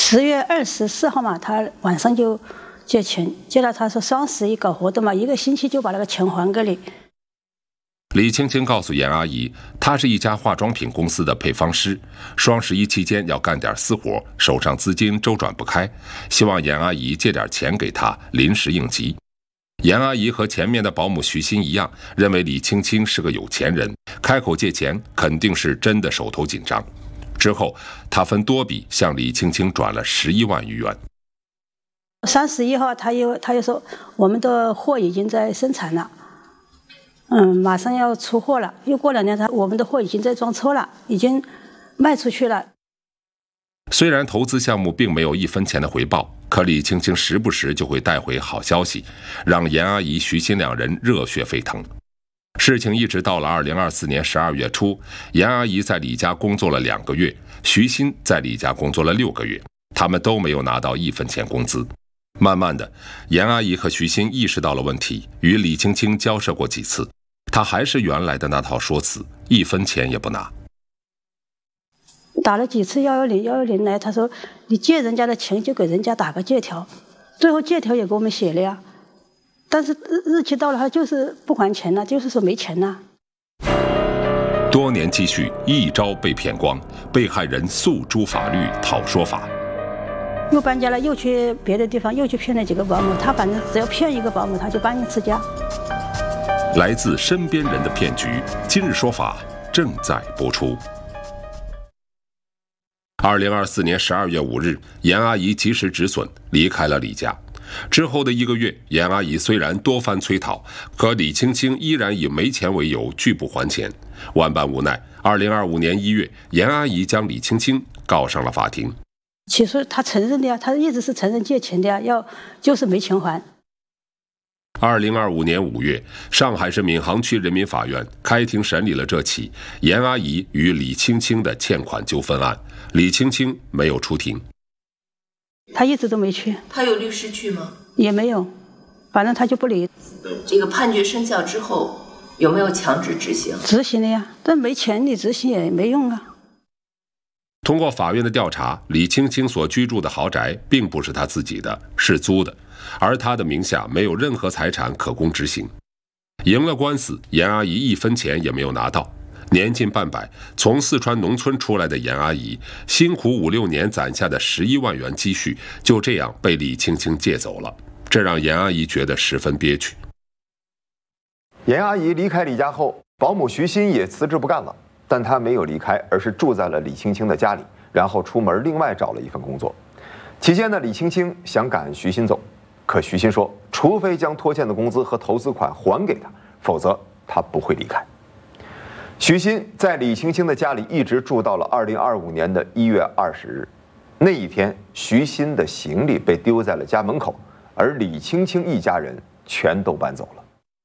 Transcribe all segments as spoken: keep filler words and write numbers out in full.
十月二十四号嘛，他晚上就借钱，借了他说双十一搞活动嘛，一个星期就把那个钱还给你。 李青青告诉严阿姨，她是一家化妆品公司的配方师，双十一期间要干点私活，手上资金周转不开，希望严阿姨借点钱给她，临时应急。严阿姨和前面的保姆徐鑫一样，认为李青青是个有钱人，开口借钱肯定是真的手头紧张。之后，她分多笔向李青青转了十一万余元。 三十一号，他又他又说我们的货已经在生产了。嗯，马上要出货了，又过两天，他我们的货已经在装车了，已经卖出去了。 虽然投资项目并没有一分钱的回报，可李青青时不时就会带回好消息，让严阿姨、徐鑫两人热血沸腾。事情一直到了二零二四年十二月初，严阿姨在李家工作了两个月，徐鑫在李家工作了六个月，他们都没有拿到一分钱工资。慢慢的，严阿姨和徐鑫意识到了问题，与李青青交涉过几次，她还是原来的那套说辞，一分钱也不拿。 打了几次幺幺零，幺幺零来，他说你借人家的钱就给人家打个借条，最后借条也给我们写了呀，但是日期到了，他就是不还钱了，就是说没钱了。 多年积蓄一朝被骗光，被害人诉诸法律讨说法。 又搬家了，又去别的地方，又去骗了几个保姆。他反正只要骗一个保姆，他就搬一次家。 来自身边人的骗局，今日说法正在播出。二零二四年十二月五日，严阿姨及时止损，离开了李家。之后的一个月，严阿姨虽然多番催讨，可李青青依然以没钱为由拒不还钱。万般无奈，二零二五年一月，严阿姨将李青青告上了法庭。 起诉他承认的呀，他一直是承认借钱的呀，要就是没钱还。 二零二五年五月，上海市闵行区人民法院开庭审理了这起严阿姨与李青青的欠款纠纷案，李青青没有出庭。 他一直都没去。 他有律师去吗？ 也没有，反正他就不理。 这个判决生效之后，有没有强制执行？ 执行了呀，但没钱你执行也没用啊。 通过法院的调查，李青青所居住的豪宅并不是她自己的，是租的，而她的名下没有任何财产可供执行。赢了官司，严阿姨一分钱也没有拿到。年近半百，从四川农村出来的严阿姨，辛苦五六年攒下的十一万元积蓄，就这样被李青青借走了，这让严阿姨觉得十分憋屈。 严阿姨离开李家后，保姆徐鑫也辞职不干了。但他没有离开，而是住在了李青青的家里，然后出门另外找了一份工作。期间呢，李青青想赶徐鑫走，可徐鑫说，除非将拖欠的工资和投资款还给他，否则他不会离开。徐鑫在李青青的家里一直住到了二零二五年的一月二十日，那一天，徐鑫的行李被丢在了家门口，而李青青一家人全都搬走了。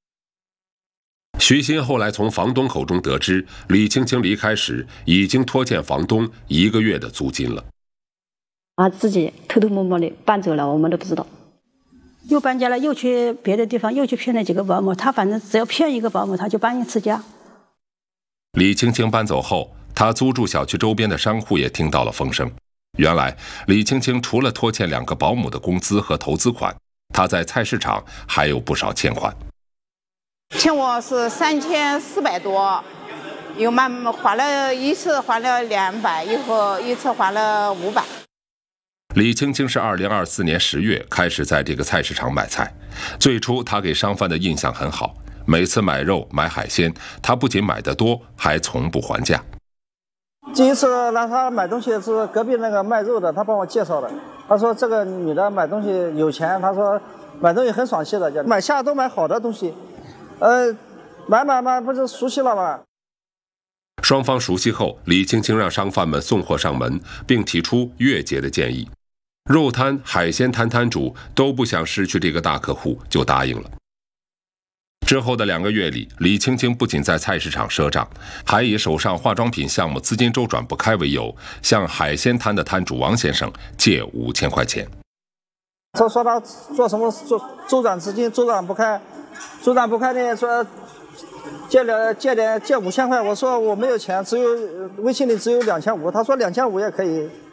徐鑫后来从房东口中得知，李青青离开时已经拖欠房东一个月的租金了。 他自己偷偷摸摸的搬走了，我们都不知道。 又搬家了，又去别的地方，又去骗了几个保姆。他反正只要骗一个保姆，他就搬一次家。 李青青搬走后，他租住小区周边的商户也听到了风声。原来，李青青除了拖欠两个保姆的工资和投资款，他在菜市场还有不少欠款。 欠我是三千四百多，又慢慢还了一次还了两百，以后一次还了五百。 李青青是二零二四年十月开始在这个菜市场买菜，最初他给商贩的印象很好，每次买肉买海鲜，他不仅买得多，还从不还价。 第一次让他买东西是隔壁那个卖肉的，他帮我介绍的。他说这个女的买东西有钱，他说买东西很爽气的，买下都买好的东西。呃，买买买，不是熟悉了吗？ 双方熟悉后，李青青让商贩们送货上门，并提出月结的建议。肉摊、海鲜摊摊主都不想失去这个大客户，就答应了。之后的两个月里，李青青不仅在菜市场赊账，还以手上化妆品项目资金周转不开为由，向海鲜摊的摊主王先生借五千块钱。 他说他做什么周周转资金周转不开。周转不开的说借了借点借五千块，我说我没有钱，只有微信里只有两千五，他说两千五也可以。